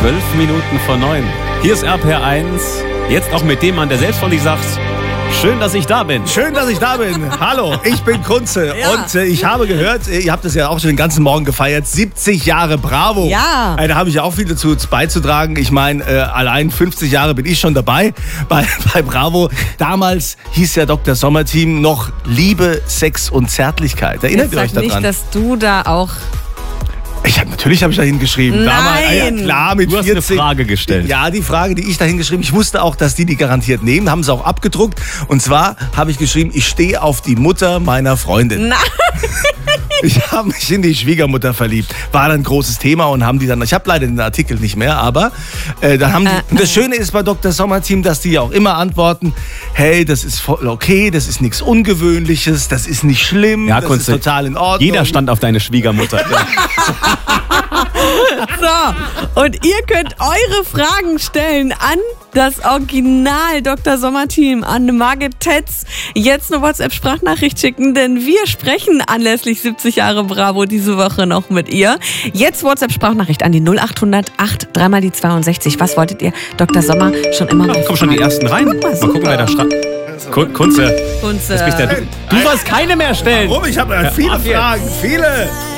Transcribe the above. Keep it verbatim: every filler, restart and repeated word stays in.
Zwölf Minuten vor neun. Hier ist R P R eins. Jetzt auch mit dem Mann, der selbst von sich sagt, schön, dass ich da bin. Schön, dass ich da bin. Hallo, ich bin Kunze. Ja. Und äh, ich habe gehört, äh, ihr habt das ja auch schon den ganzen Morgen gefeiert, siebzig Jahre Bravo. Ja. Äh, da habe ich ja auch viel dazu beizutragen. Ich meine, äh, allein fünfzig Jahre bin ich schon dabei bei, bei Bravo. Damals hieß ja Doktor Sommer-Team noch Liebe, Sex und Zärtlichkeit. Erinnert Jetzt ihr euch sag daran? nicht, dass du da auch... Ich hab, natürlich habe ich da hingeschrieben. Nein. Damals, ah ja, klar, mit Du hast vierzig. eine Frage gestellt. Ja, die Frage, die ich da hingeschrieben, ich wusste auch, dass die die garantiert nehmen, haben sie auch abgedruckt. Und zwar habe ich geschrieben, ich stehe auf die Mutter meiner Freundin. Nein. Ich habe mich in die Schwiegermutter verliebt. War dann ein großes Thema und haben die dann, ich habe leider den Artikel nicht mehr, aber äh, dann haben die, Äh, und das Schöne ist bei Doktor Sommer-Team, dass die ja auch immer antworten, hey, das ist voll okay, das ist nichts Ungewöhnliches, das ist nicht schlimm, Ja, das Kunze, ist total in Ordnung. Jeder stand auf deine Schwiegermutter. So, und ihr könnt eure Fragen stellen an das Original Doktor Sommer-Team, an Margit Tetz. Jetzt eine WhatsApp-Sprachnachricht schicken, denn wir sprechen anlässlich siebzig Jahre Bravo diese Woche noch mit ihr. Jetzt WhatsApp-Sprachnachricht an die null acht hundert acht, dreimal die zweiundsechzig. Was wolltet ihr Doktor Sommer schon immer mal Komm schon die ersten rein. Guck mal, Mal gucken, super. wer da schreibt. Kun- Kunze, Kunze. das bist ja du. Du sollst keine mehr stellen. Warum? Ich habe ja, viele ab jetzt. Fragen, viele.